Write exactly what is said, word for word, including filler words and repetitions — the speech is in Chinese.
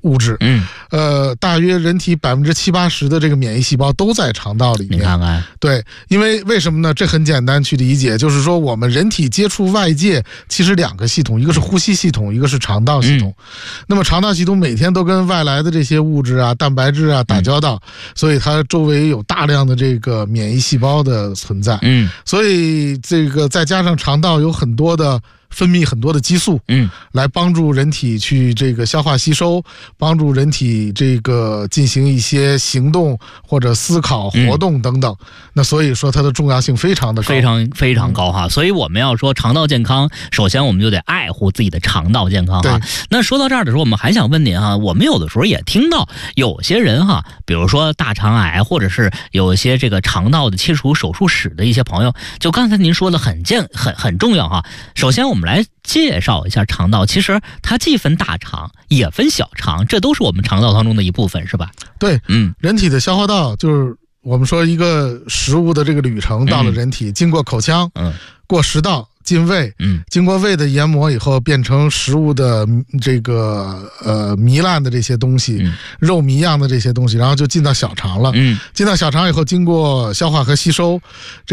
物质， 嗯， 呃，大约人体百分之七八十的这个免疫细胞都在肠道里面。 你看看， 对，因为为什么呢？这很简单去理解，就是说我们人体接触外界其实两个系统，一个是呼吸系统，一个是肠道系统。嗯、那么肠道系统每天都跟外来的这些物质啊、蛋白质啊打交道，嗯、所以它周围有大量的这个免疫细胞的存在。嗯，所以这个再加上肠道有很多的。分泌很多的激素，嗯，来帮助人体去这个消化吸收，帮助人体这个进行一些行动或者思考活动等等。嗯、那所以说它的重要性非常的高， 非常非常高哈。嗯、所以我们要说肠道健康，首先我们就得爱护自己的肠道健康哈。那说到这儿的时候，我们还想问您哈，我们有的时候也听到有些人哈，比如说大肠癌，或者是有一些这个肠道的切除手术史的一些朋友，就刚才您说的很健很很重要哈。首先我们来介绍一下肠道，其实它既分大肠也分小肠，这都是我们肠道当中的一部分，是吧？ 对，嗯，人体的消化道就是我们说一个食物的这个旅程到了人体，嗯、经过口腔，嗯，过食道。进胃，嗯，经过胃的研磨以后，变成食物的这个呃糜烂的这些东西，嗯、肉糜样的这些东西，然后就进到小肠了，嗯，进到小肠以后，经过消化和吸收。